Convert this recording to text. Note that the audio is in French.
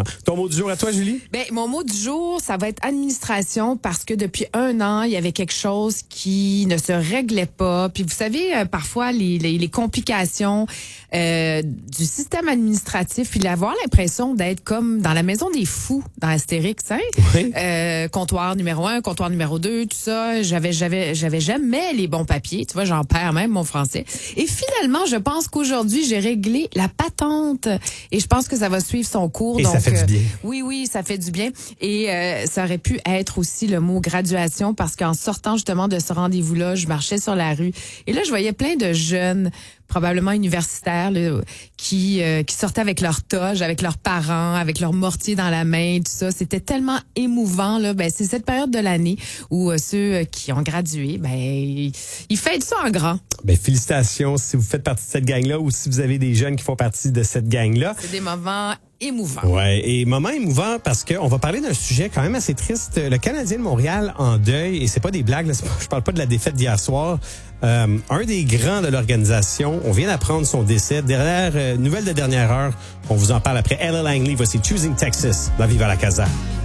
Ton mot du jour à toi, Julie? Ben, mon mot du jour, ça va être administration parce que depuis 1 an, il y avait quelque chose qui ne se réglait pas. Puis vous savez, parfois, les complications du système administratif, puis avoir l'impression d'être comme dans la maison des fous dans Astérix, hein? Oui. Comptoir numéro 1, comptoir numéro 2, tout ça. J'avais jamais les bons papiers. Tu vois, j'en perds même mon français. Et finalement, je pense qu'aujourd'hui, j'ai réglé la patente. Et je pense que ça va suivre son cours. Et donc, ça fait du bien. Oui, ça fait du bien. Et ça aurait pu être aussi le mot graduation parce qu'en sortant justement de ce rendez-vous-là, je marchais sur la rue. Et là, je voyais plein de jeunes, probablement universitaires, là, qui sortaient avec leur toge, avec leurs parents, avec leur mortier dans la main, tout ça. C'était tellement émouvant, là. Ben, c'est cette période de l'année où ceux qui ont gradué, ben, ils fêtent ça en grand. Ben, félicitations si vous faites partie de cette gang-là ou si vous avez des jeunes qui font partie de cette gang-là. C'est des moments émouvants. Ouais, et moment émouvant parce qu'on va parler d'un sujet quand même assez triste. Le Canadien de Montréal en deuil, et c'est pas des blagues, là, je parle pas de la défaite d'hier soir. Un des grands de l'organisation, on vient d'apprendre son décès. Nouvelle de dernière heure, on vous en parle après Ella Langley. Voici Choosing Texas, dans Viva la Casa.